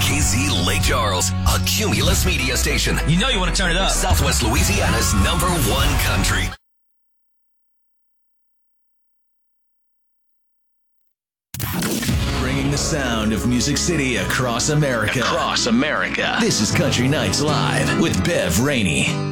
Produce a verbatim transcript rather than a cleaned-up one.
K Z Lake Charles, a Cumulus media station. You know you want to turn it up. Southwest Louisiana's number one country. Bringing the sound of Music City across America. Across America. This is Country Nights Live with Bev Rainey.